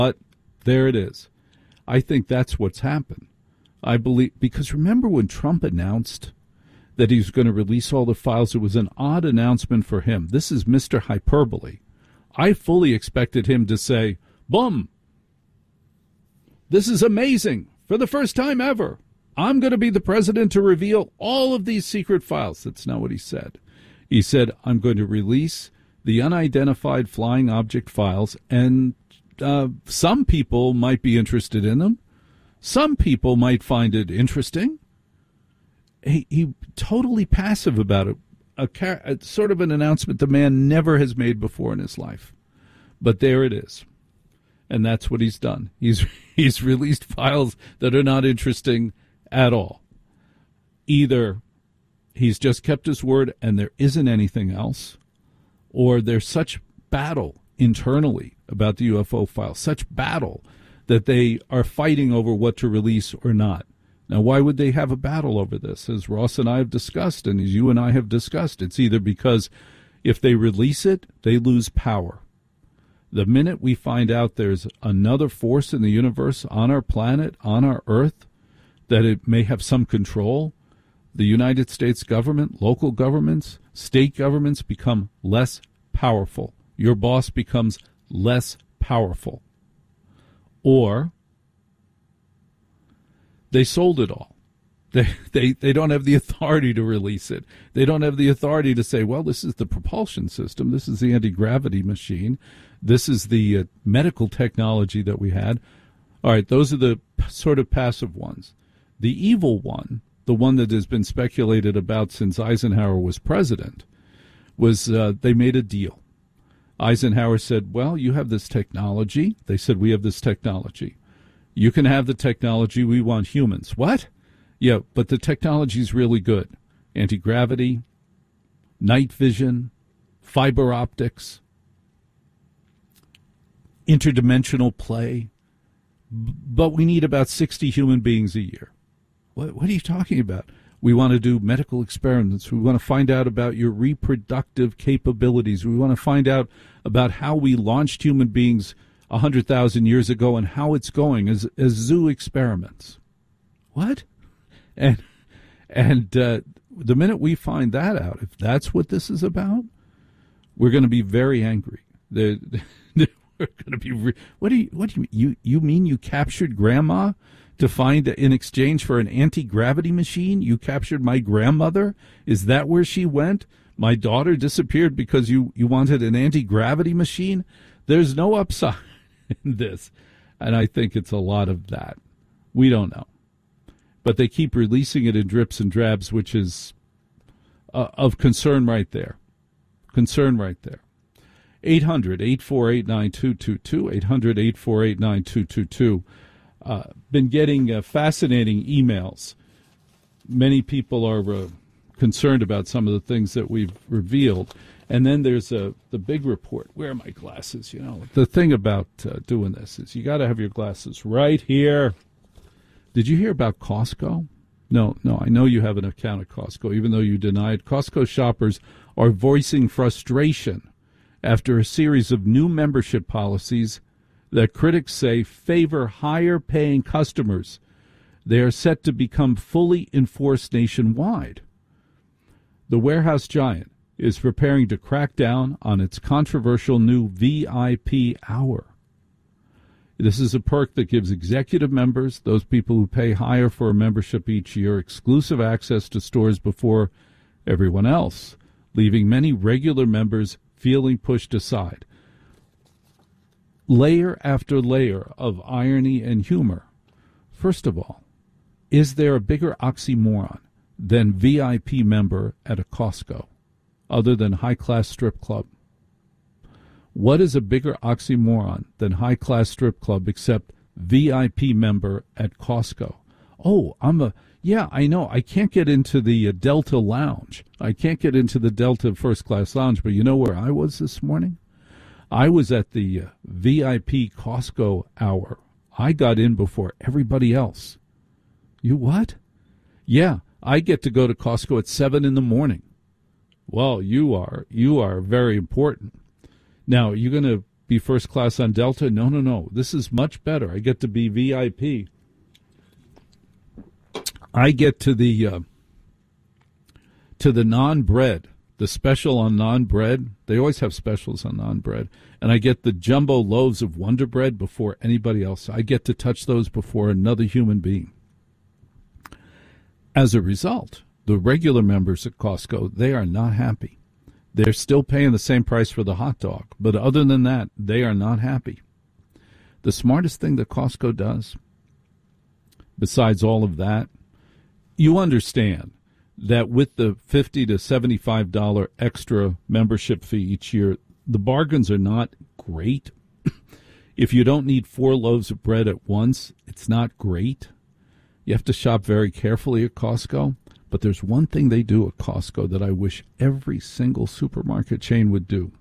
But there it is. I think that's what's happened. I believe, because remember when Trump announced that he was going to release all the files, it was an odd announcement for him. This is Mr. Hyperbole. I fully expected him to say, boom, this is amazing. For the first time ever, I'm going to be the president to reveal all of these secret files. That's not what he said. He said, I'm going to release the unidentified flying object files, and some people might be interested in them. Some people might find it interesting. He totally passive about it. A sort of an announcement the man never has made before in his life. But there it is. And that's what he's done. He's released files that are not interesting at all. Either he's just kept his word and there isn't anything else, or there's such battle internally about the UFO files, such battle that they are fighting over what to release or not. Now, why would they have a battle over this? As Ross and I have discussed, and as you and I have discussed, it's either because if they release it, they lose power. The minute we find out there's another force in the universe, on our planet, on our Earth, that it may have some control, the United States government, local governments, state governments become less powerful. Your boss becomes less powerful. Or they sold it all. They don't have the authority to release it. They don't have the authority to say, well, this is the propulsion system. This is the anti-gravity machine. This is the medical technology that we had. All right, those are the sort of passive ones. The evil one, the one that has been speculated about since Eisenhower was president, was they made a deal. Eisenhower said, well, you have this technology. They said, we have this technology. You can have the technology. We want humans. What? Yeah, but the technology is really good. Anti-gravity, night vision, fiber optics, interdimensional play. But we need about 60 human beings a year. What are you talking about? We want to do medical experiments. We want to find out about your reproductive capabilities. We want to find out about how we launched human beings 100,000 years ago and how it's going as zoo experiments. What? And the minute we find that out, if that's what this is about, we're going to be very angry. We're going to be. What do you mean? You captured Grandma to find in exchange for an anti-gravity machine? You captured my grandmother? Is that where she went? My daughter disappeared because you wanted an anti-gravity machine? There's no upside in this. And I think it's a lot of that. We don't know. But they keep releasing it in drips and drabs, which is of concern right there. Concern right there. 800-848-9222, 800-848-9222. Been getting fascinating emails. Many people are concerned about some of the things that we've revealed. And then there's the big report. Where are my glasses? You know, the thing about doing this is you got to have your glasses right here. Did you hear about Costco? No, I know you have an account at Costco, even though you deny it. Costco shoppers are voicing frustration after a series of new membership policies that critics say favor higher-paying customers. They are set to become fully enforced nationwide. The warehouse giant is preparing to crack down on its controversial new VIP hour. This is a perk that gives executive members, those people who pay higher for a membership each year, exclusive access to stores before everyone else, leaving many regular members feeling pushed aside. Layer after layer of irony and humor. First of all, is there a bigger oxymoron than VIP member at a Costco, other than high-class strip club? What is a bigger oxymoron than high-class strip club except VIP member at Costco? Oh, I know. I can't get into the Delta Lounge. I can't get into the Delta First Class Lounge, but you know where I was this morning? I was at the VIP Costco hour. I got in before everybody else. You what? Yeah, I get to go to Costco at 7 in the morning. Well, you are very important. Now, you're going to be first class on Delta. No. This is much better. I get to be VIP. I get to the non-bread, the special on non-bread. They always have specials on non-bread. And I get the jumbo loaves of Wonder Bread before anybody else. I get to touch those before another human being. As a result, the regular members at Costco, they are not happy. They're still paying the same price for the hot dog. But other than that, they are not happy. The smartest thing that Costco does, besides all of that, you understand that with the $50 to $75 extra membership fee each year, the bargains are not great. If you don't need 4 loaves of bread at once, it's not great. You have to shop very carefully at Costco. But there's one thing they do at Costco that I wish every single supermarket chain would do.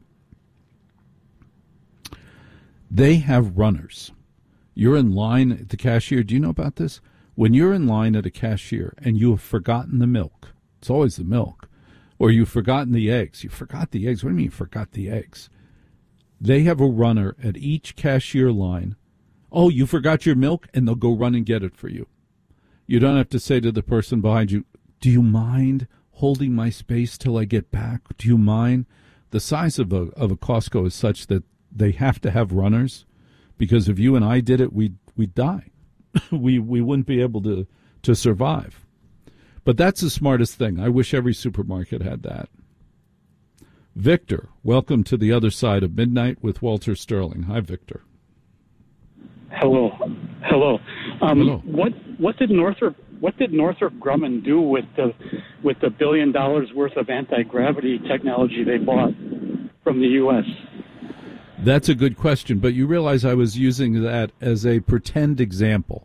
They have runners. You're in line at the cashier. Do you know about this? When you're in line at a cashier and you have forgotten the milk, it's always the milk, or you've forgotten the eggs. You forgot the eggs. What do you mean you forgot the eggs? They have a runner at each cashier line. Oh, you forgot your milk? And they'll go run and get it for you. You don't have to say to the person behind you, do you mind holding my space till I get back? Do you mind? The size of a Costco is such that they have to have runners, because if you and I did it, we'd die. we wouldn't be able to survive. But that's the smartest thing. I wish every supermarket had that. Victor, welcome to the other side of midnight with Walter Sterling. Hi, Victor. Hello. Hello. What did Northrop Grumman do with the $1 billion worth of anti-gravity technology they bought from the U.S.? That's a good question, but you realize I was using that as a pretend example.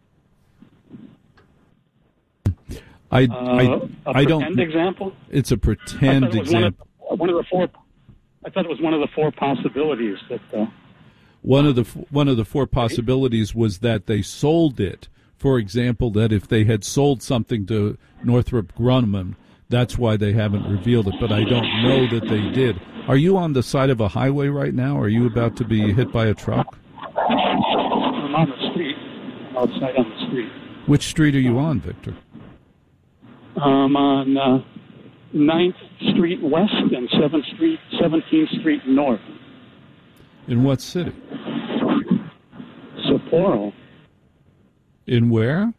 I don't. Pretend example? It's a pretend example. I thought it was one of the 4 possibilities that. One of the 4 possibilities was that they sold it. For example, that if they had sold something to Northrop Grumman, that's why they haven't revealed it. But I don't know that they did. Are you on the side of a highway right now? Are you about to be hit by a truck? I'm on the street. I'm outside on the street. Which street are you on, Victor? I'm on 9th Street West and 17th Street North. In what city? Sapporo. In where?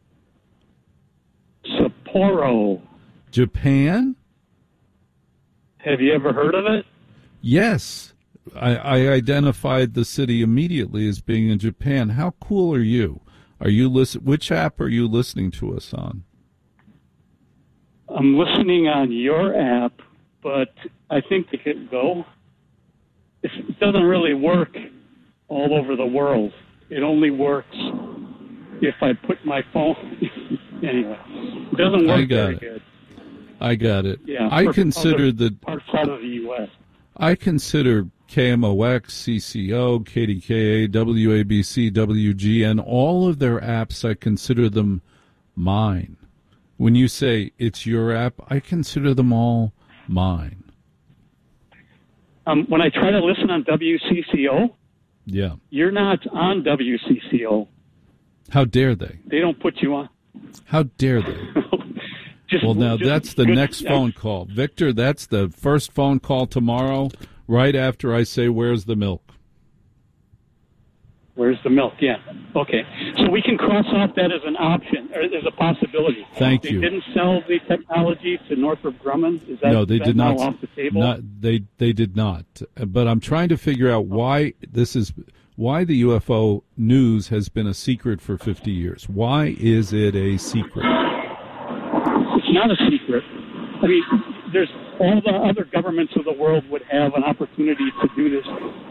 Sapporo. Japan? Have you ever heard of it? Yes. I identified the city immediately as being in Japan. How cool are you? Which app are you listening to us on? I'm listening on your app, but I think it could go. It doesn't really work all over the world. It only works if I put my phone. Anyway, it doesn't work very good. I got it. Yeah, I consider parts out of the U.S. I consider KMOX, CCO, KDKA, WABC, WGN, all of their apps, I consider them mine. When you say it's your app, I consider them all mine. When I try to listen on WCCO, yeah, you're not on WCCO. How dare they? They don't put you on. How dare they? That's the next phone call. Victor, that's the first phone call tomorrow, right after I say, where's the milk? Where's the milk? Yeah. Okay. So we can cross off that as an option, or as a possibility. Thank you. They didn't sell the technology to Northrop Grumman? No, they did not. Off the table? They did not. But I'm trying to figure out why the UFO news has been a secret for 50 years. Why is it a secret? It's not a secret. I mean, there's all the other governments of the world would have an opportunity to do this.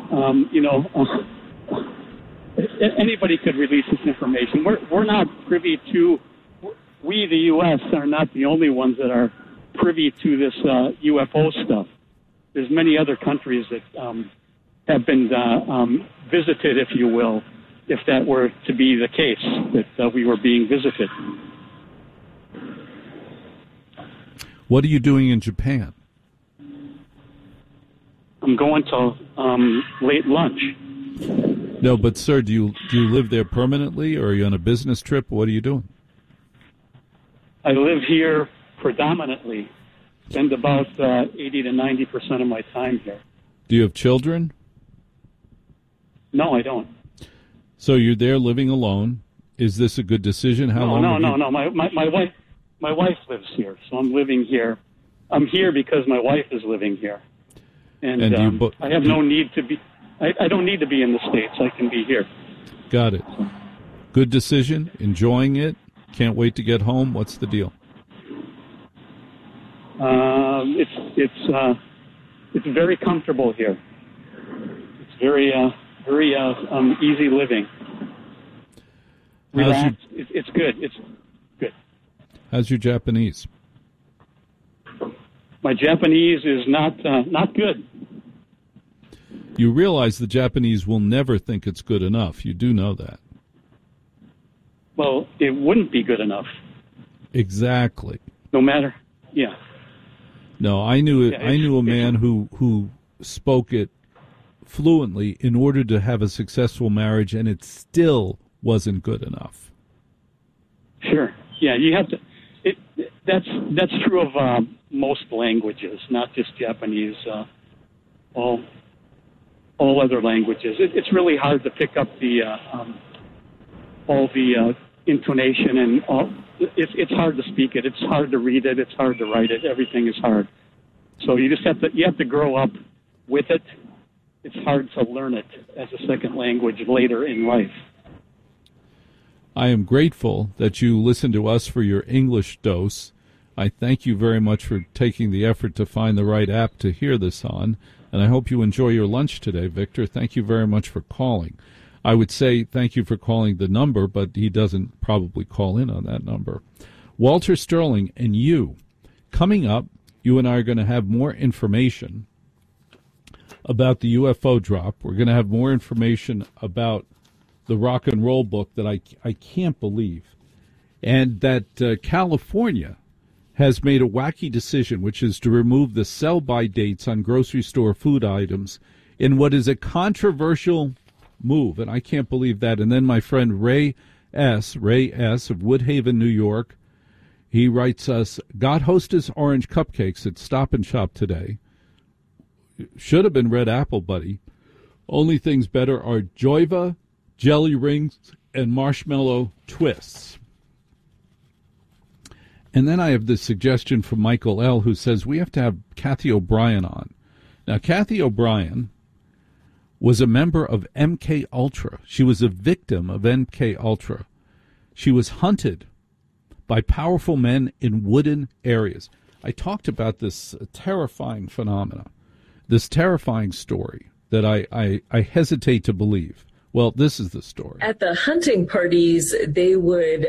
Anybody could release this information. We're not privy to. We, the U.S., are not the only ones that are privy to this UFO stuff. There's many other countries that have been visited, if you will, if that were to be the case, that we were being visited. What are you doing in Japan? I'm going till late lunch. No, but sir, do you live there permanently, or are you on a business trip? What are you doing? I live here predominantly. Spend about 80 to 90% of my time here. Do you have children? No, I don't. So you're there living alone. Is this a good decision? How long? No. My wife lives here, so I'm living here. I'm here because my wife is living here, and I have no need to be. I don't need to be in the States. I can be here. Got it. Good decision. Enjoying it. Can't wait to get home. What's the deal? It's very comfortable here. It's very easy living. Relaxed. It's good. It's good. How's your Japanese? My Japanese is not good. You realize the Japanese will never think it's good enough. You do know that. Well, it wouldn't be good enough. Exactly. No matter. Yeah. No, I knew it. I knew a man who spoke it fluently in order to have a successful marriage, and it still wasn't good enough. Sure. Yeah, you have to. That's true of most languages, not just Japanese. All other languages. It's really hard to pick up all the intonation and all. It's hard to speak it. It's hard to read it. It's hard to write it. Everything is hard. So you just have to grow up with it. It's hard to learn it as a second language later in life. I am grateful that you listen to us for your English dose. I thank you very much for taking the effort to find the right app to hear this on, and I hope you enjoy your lunch today, Victor. Thank you very much for calling. I would say thank you for calling the number, but he doesn't probably call in on that number. Walter Sterling and you, coming up, you and I are going to have more information about the UFO drop. We're going to have more information about the rock and roll book that I can't believe, and that California has made a wacky decision, which is to remove the sell-by dates on grocery store food items in what is a controversial move, and I can't believe that. And then my friend Ray S. of Woodhaven, New York, he writes us, got Hostess orange cupcakes at Stop and Shop today. Should have been red apple, buddy. Only things better are Joyva, jelly rings, and marshmallow twists. And then I have this suggestion from Michael L., who says we have to have Kathy O'Brien on. Now, Kathy O'Brien was a member of MK Ultra. She was a victim of MK Ultra. She was hunted by powerful men in wooded areas. I talked about this terrifying phenomena, this terrifying story that I hesitate to believe. Well, this is the story. At the hunting parties, they would,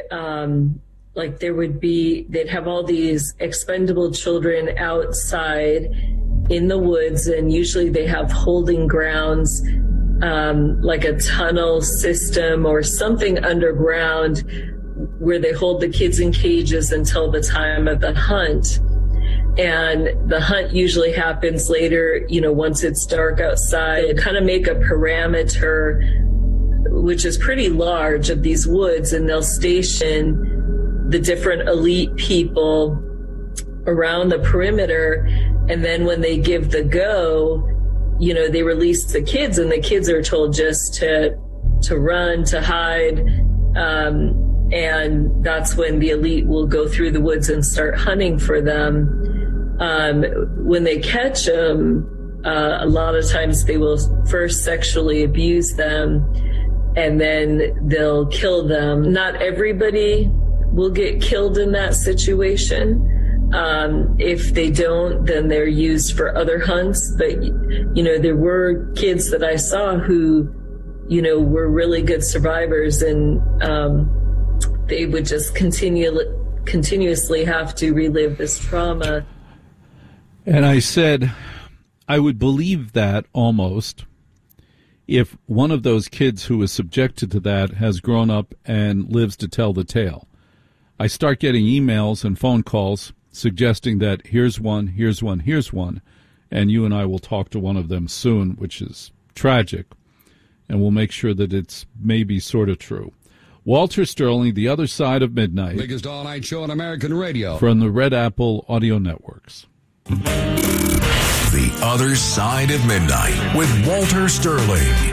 they'd have all these expendable children outside in the woods, and usually they have holding grounds, like a tunnel system or something underground where they hold the kids in cages until the time of the hunt. And the hunt usually happens later, once it's dark outside. They kind of make a perimeter, which is pretty large, of these woods, and they'll station the different elite people around the perimeter. And then when they give the go, they release the kids, and the kids are told just to run, to hide. And that's when the elite will go through the woods and start hunting for them. When they catch them, a lot of times they will first sexually abuse them, and then they'll kill them. Not everybody will get killed in that situation. If they don't, then they're used for other hunts. But, there were kids that I saw who, were really good survivors, and they would just continuously have to relive this trauma. And I said, I would believe that almost if one of those kids who was subjected to that has grown up and lives to tell the tale. I start getting emails and phone calls suggesting that here's one, and you and I will talk to one of them soon, which is tragic, and we'll make sure that it's maybe sort of true. Walter Sterling, The Other Side of Midnight. Biggest all-night show on American radio. From the Red Apple Audio Networks. The Other Side of Midnight with Walter Sterling.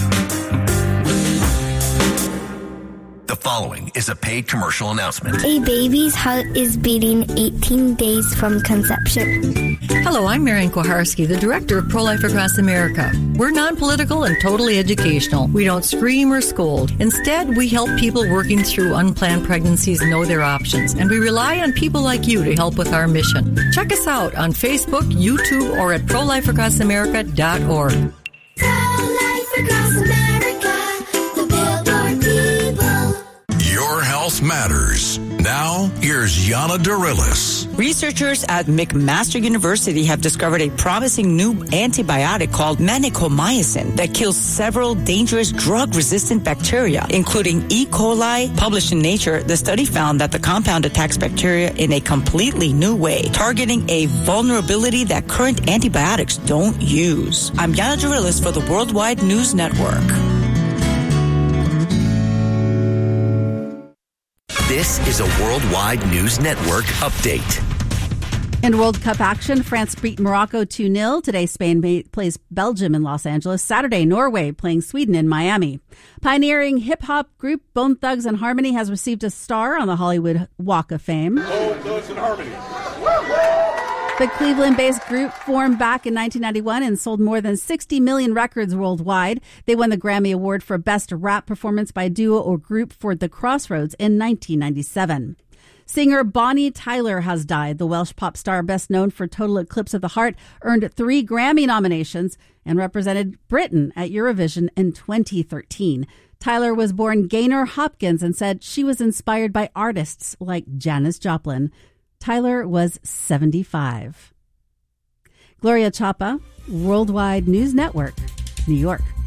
The following is a paid commercial announcement. A baby's heart is beating 18 days from conception. Hello, I'm Marian Koharski, the director of Pro-Life Across America. We're non-political and totally educational. We don't scream or scold. Instead, we help people working through unplanned pregnancies know their options, and we rely on people like you to help with our mission. Check us out on Facebook, YouTube, or at ProLifeAcrossAmerica.org. Pro-Life Across America, the Billboard people. Your health matters. Now, here's Yana Darilis. Researchers at McMaster University have discovered a promising new antibiotic called vancomycin that kills several dangerous drug-resistant bacteria, including E. coli. Published in Nature, the study found that the compound attacks bacteria in a completely new way, targeting a vulnerability that current antibiotics don't use. I'm Yana Darilis for the Worldwide News Network. This is a Worldwide News Network update. In World Cup action, France beat Morocco 2-0. Today, Spain plays Belgium in Los Angeles. Saturday, Norway playing Sweden in Miami. Pioneering hip-hop group Bone Thugs and Harmony has received a star on the Hollywood Walk of Fame. Bone Thugs and Harmony. The Cleveland-based group formed back in 1991 and sold more than 60 million records worldwide. They won the Grammy Award for Best Rap Performance by a Duo or Group for The Crossroads in 1997. Singer Bonnie Tyler has died. The Welsh pop star, best known for Total Eclipse of the Heart, earned 3 Grammy nominations and represented Britain at Eurovision in 2013. Tyler was born Gaynor Hopkins and said she was inspired by artists like Janis Joplin. Tyler was 75. Gloria Chapa, Worldwide News Network, New York.